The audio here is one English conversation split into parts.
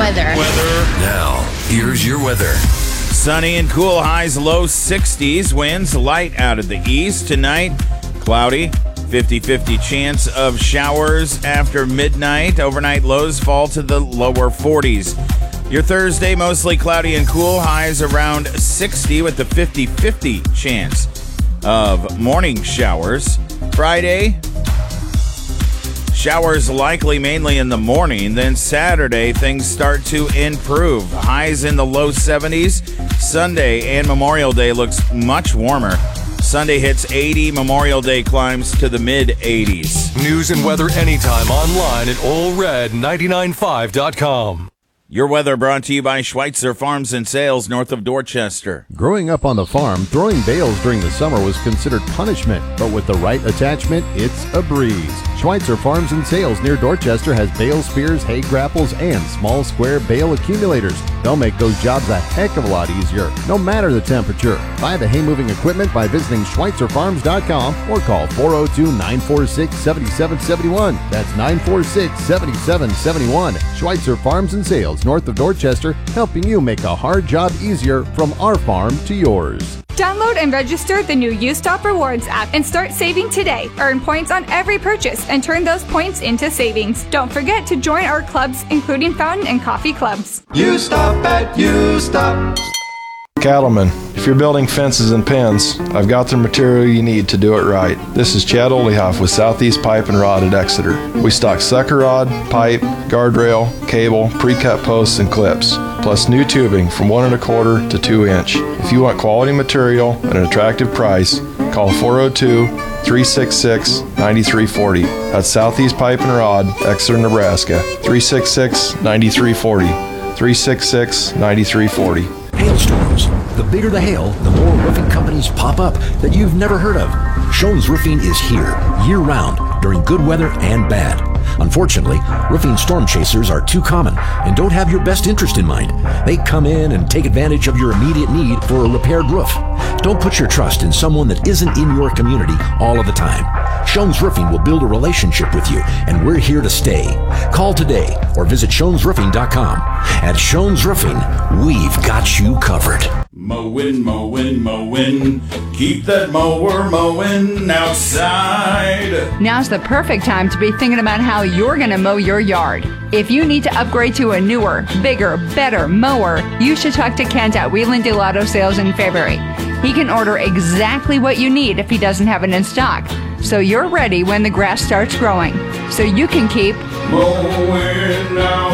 weather. Now, here's your weather. Sunny and cool, highs low 60s, winds light out of the east. Tonight, cloudy, 50-50 chance of showers after midnight. Overnight lows fall to the lower 40s. Your Thursday, mostly cloudy and cool, highs around 60 with the 50-50 chance of morning showers. Friday, showers likely mainly in the morning. Then Saturday, things start to improve. Highs in the low 70s. Sunday and Memorial Day looks much warmer. Sunday hits 80. Memorial Day climbs to the mid-80s. News and weather anytime online at allred995.com. Your weather brought to you by Schweitzer Farms and Sales, north of Dorchester. Growing up on the farm, throwing bales during the summer was considered punishment, but with the right attachment, it's a breeze. Schweitzer Farms and Sales near Dorchester has bale spears, hay grapples, and small square bale accumulators. They'll make those jobs a heck of a lot easier, no matter the temperature. Buy the hay moving equipment by visiting SchweizerFarms.com or call 402-946-7771. That's 946-7771. Schweitzer Farms and Sales, north of Dorchester, helping you make a hard job easier from our farm to yours. Download and register the new U-Stop Rewards app and start saving today. Earn points on every purchase and turn those points into savings. Don't forget to join our clubs, including fountain and coffee clubs. U-Stop at U-Stop. Cattlemen, if you're building fences and pens, I've got the material you need to do it right. This is Chad Olehoff with Southeast Pipe and Rod at Exeter. We stock sucker rod, pipe, guardrail, cable, pre-cut posts, and clips, plus new tubing from 1 1/4 to 2 inch. If you want quality material at an attractive price, call 402-366-9340. That's Southeast Pipe and Rod, Exeter, Nebraska. 366-9340. 366-9340. Hailstorms. The bigger the hail, the more roofing companies pop up that you've never heard of. Schoen's Roofing is here year-round during good weather and bad. Unfortunately, roofing storm chasers are too common and don't have your best interest in mind. They come in and take advantage of your immediate need for a repaired roof. Don't put your trust in someone that isn't in your community all of the time. Schoen's Roofing will build a relationship with you, and we're here to stay. Call today or visit SchoensRoofing.com. At Schoen's Roofing, we've got you covered. Mowing, mowing, mowing. Keep that mower mowing outside. Now's the perfect time to be thinking about how you're going to mow your yard. If you need to upgrade to a newer, bigger, better mower, you should talk to Kent at Wheeland Deal Auto Sales in February. He can order exactly what you need if he doesn't have it in stock, so you're ready when the grass starts growing, so you can keep mowing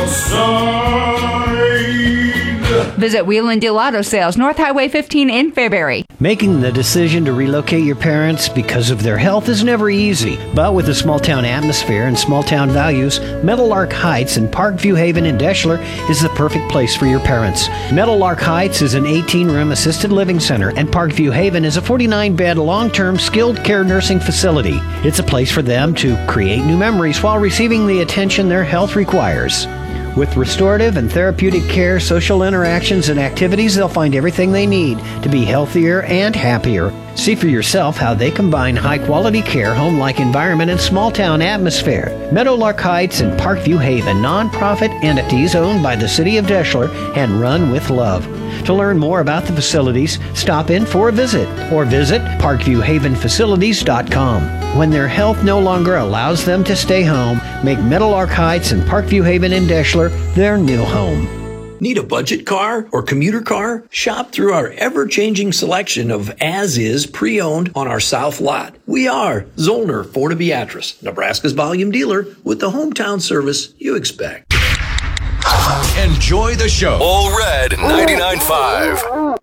outside. Visit Wheeland Deal Auto Sales, North Highway 15 in Fairbury. Making the decision to relocate your parents because of their health is never easy. But with a small-town atmosphere and small-town values, Meadowlark Heights in Parkview Haven and Deschler is the perfect place for your parents. Meadowlark Heights is an 18-room assisted living center, and Parkview Haven is a 49-bed long-term skilled care nursing facility. It's a place for them to create new memories while receiving the attention their health requires. With restorative and therapeutic care, social interactions, and activities, they'll find everything they need to be healthier and happier. See for yourself how they combine high-quality care, home-like environment, and small-town atmosphere. Meadowlark Heights and Parkview Haven, nonprofit entities owned by the City of Deschler and run with love. To learn more about the facilities, stop in for a visit or visit parkviewhavenfacilities.com. When their health no longer allows them to stay home, make Meadowlark Heights and Parkview Haven in Deschler their new home. Need a budget car or commuter car? Shop through our ever-changing selection of as-is pre-owned on our south lot. We are Zollner Ford of Beatrice, Nebraska's volume dealer with the hometown service you expect. Enjoy the show. All Red 99.5.